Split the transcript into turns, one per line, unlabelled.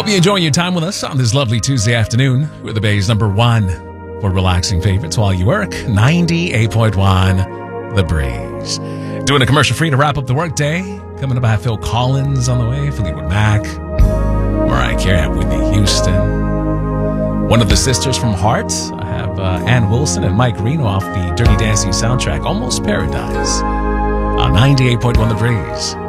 Hope you're enjoying your time with us on this lovely Tuesday afternoon. We're the Bay's #1 for relaxing favorites while you work. 98.1 The Breeze. Doing a commercial free to wrap up the workday. Coming up, I have Phil Collins on the way, Fleetwood Mac, Mariah Carey, Whitney Houston. One of the sisters from Heart. I have Ann Wilson and Mike Reno off the Dirty Dancing soundtrack, Almost Paradise. On 98.1 The Breeze.